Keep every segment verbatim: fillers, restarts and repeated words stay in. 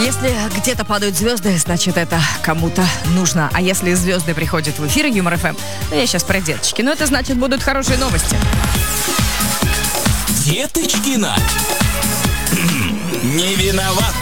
Если где-то падают звезды, значит, это кому-то нужно. А если звезды приходят в эфир Юмор ФМ, ну, я сейчас про деточки, но это значит, будут хорошие новости. Деточкина. Не виноват.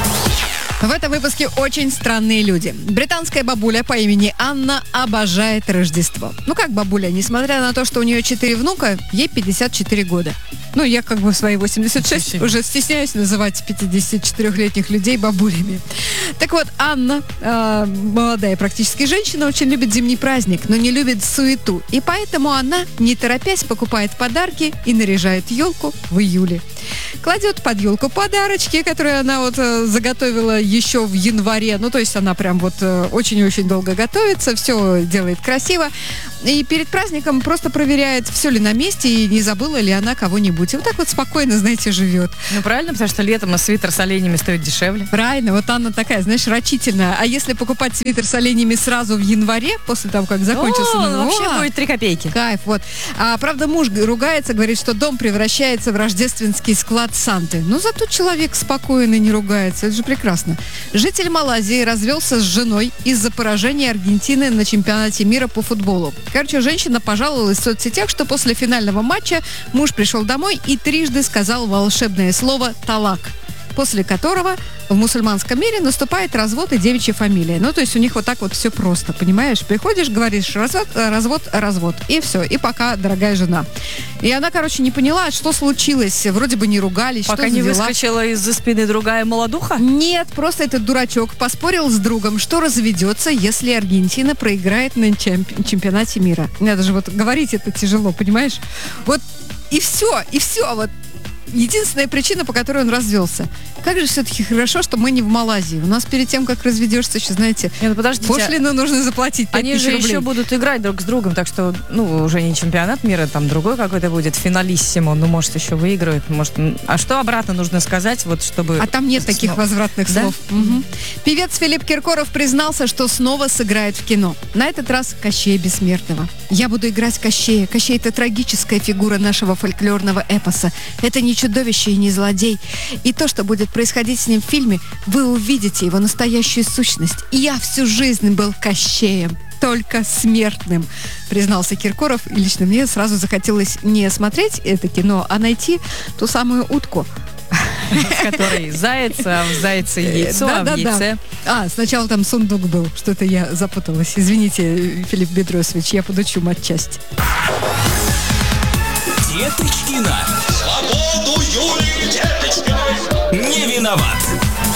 В этом выпуске очень странные люди. Британская бабуля по имени Анна обожает Рождество. Ну как бабуля, несмотря на то, что у нее четыре внука, ей пятьдесят четыре года. Ну, я как бы в свои восемьдесят шесть Спасибо. Уже стесняюсь называть пятидесятичетырёхлетних людей бабулями. Так вот, Анна, э, молодая практически женщина, очень любит зимний праздник, но не любит суету. И поэтому она, не торопясь, покупает подарки и наряжает елку в июле. Кладет под елку подарочки, которые она вот э, заготовила еще в январе. Ну, то есть она прям вот э, очень-очень долго готовится, все делает красиво. И перед праздником просто проверяет, все ли на месте и не забыла ли она кого-нибудь. И вот так вот спокойно, знаете, живет. Ну, правильно, потому что летом свитер с оленями стоит дешевле. Правильно, вот Анна такая, знаешь, рачительная. А если покупать свитер с оленями сразу в январе, после того, как закончился... О, ну, вообще о, будет три копейки. Кайф, вот. А, правда, муж ругается, говорит, что дом превращается в рождественский склад Санты. Но зато человек спокойно не ругается. Это же прекрасно. Житель Малайзии развелся с женой из-за поражения Аргентины на чемпионате мира по футболу. Короче, женщина пожаловалась в соцсетях, что после финального матча муж пришел домой и трижды сказал волшебное слово «талак», после которого в мусульманском мире наступает развод и девичья фамилия. Ну, то есть у них вот так вот все просто, понимаешь? Приходишь, говоришь развод, развод, развод, и все. И пока, дорогая жена. И она, короче, не поняла, что случилось. Вроде бы не ругались, Пока что за не дела. выскочила из-за спины другая молодуха? Нет, просто этот дурачок поспорил с другом, что разведется, если Аргентина проиграет на чемпи- чемпионате мира. Мне даже вот говорить это тяжело, понимаешь? Вот и все, и все, вот. Единственная причина, по которой он развелся. Как же все-таки хорошо, что мы не в Малайзии. У нас перед тем, как разведешься, еще, знаете, Нет, ну, подождите, пошлину нужно заплатить пять они тысяч же рублей. еще будут играть друг с другом, так что, ну, уже не чемпионат мира, там другой какой-то будет, финалиссимо, ну, может, еще выиграют, может... А что обратно нужно сказать, вот, чтобы... А там нет таких возвратных Да? слов. Угу. Певец Филипп Киркоров признался, что снова сыграет в кино. На этот раз Кощея Бессмертного. «Я буду играть Кощея. Кощей — это трагическая фигура нашего фольклорного эпоса. Это не чудовище и не злодей. И то, что будет происходить с ним в фильме, вы увидите его настоящую сущность. Я всю жизнь был Кощеем, только смертным», признался Киркоров. И лично мне сразу захотелось не смотреть это кино, а найти ту самую утку, в которой заяц, а в зайце яйцо, да, а да, в яйце... Да. А, сначала там сундук был. Что-то я запуталась. Извините, Филипп Бедросович, я подучу матчасть. Деточкина. Свободу Юлии Деточкиной. Не виноват.